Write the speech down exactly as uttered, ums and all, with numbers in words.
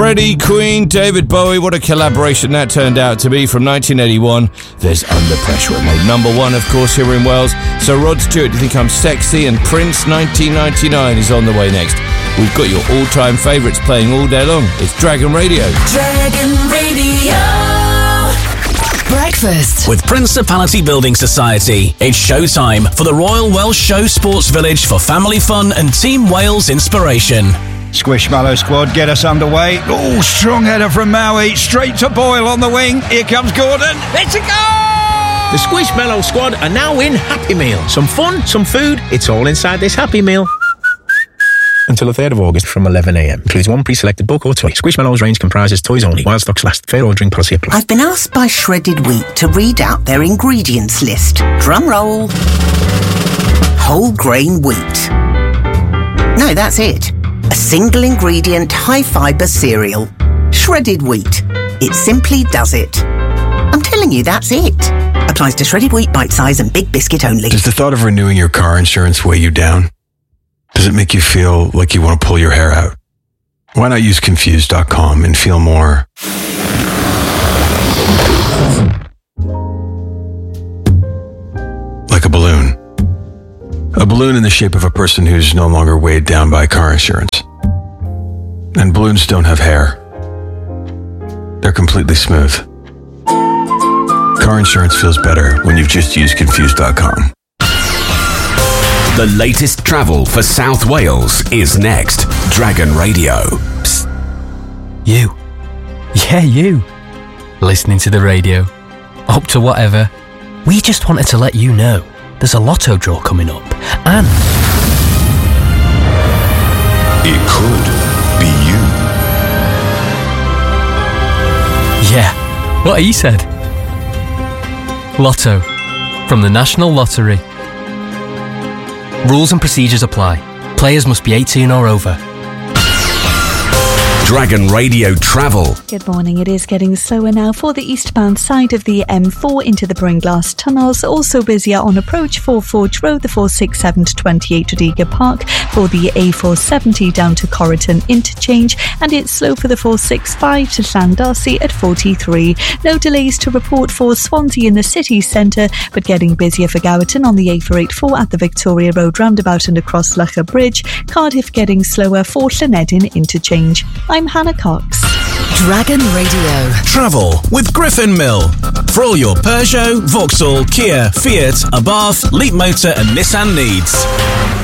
Freddie, Queen, David Bowie, what a collaboration that turned out to be. From nineteen eighty-one, there's Under Pressure. It made number one, of course, here in Wales. So Rod Stewart, Do You Think I'm Sexy? And Prince, nineteen ninety-nine, is on the way next. We've got your all-time favourites playing all day long. It's Dragon Radio. Dragon Radio. Breakfast with Principality Building Society. It's showtime for the Royal Welsh Show Sports Village for family fun and Team Wales inspiration. Squishmallow squad, get us underway. Oh, strong header from Maui. Straight to Boyle on the wing. Here comes Gordon. It's a goal! The Squishmallow squad are now in Happy Meal. Some fun, some food. It's all inside this Happy Meal. Until the third of August from eleven a m. Includes one pre-selected book or toy. Squishmallows range comprises toys only. While stocks last. Fair ordering policy applies. I've been asked by Shredded Wheat to read out their ingredients list. Drum roll. Whole grain wheat. No, that's it. A single ingredient, high fibre cereal. Shredded wheat. It simply does it. I'm telling you, that's it. Applies to shredded wheat, bite size and big biscuit only. Does the thought of renewing your car insurance weigh you down? Does it make you feel like you want to pull your hair out? Why not use Confused dot com and feel more like a balloon? A balloon in the shape of a person who's no longer weighed down by car insurance. And balloons don't have hair. They're completely smooth. Car insurance feels better when you've just used Confused dot com. The latest travel for South Wales is next. Dragon Radio. Psst. You. Yeah, you. Listening to the radio. Up to whatever. We just wanted to let you know there's a lotto draw coming up. And it could be you. Yeah, what he said. Lotto. From the National Lottery. Rules and procedures apply. Players must be eighteen or over. Dragon Radio Travel. Good morning. It is getting slower now for the eastbound side of the M four into the Brynglas tunnels. Also busier on approach for Forge Road, the four sixty-seven to twenty-eight to Diga Park, for the A four seventy down to Corriton interchange, and it's slow for the four sixty-five to Llandarcy at forty-three. No delays to report for Swansea in the city centre, but getting busier for Gowerton on the A four eighty-four at the Victoria Road roundabout and across Locher Bridge. Cardiff getting slower for Llanedin interchange. I'm Hannah Cox. Dragon Radio. Travel with Griffin Mill. For all your Peugeot, Vauxhall, Kia, Fiat, Abarth, Leap Motor and Nissan needs.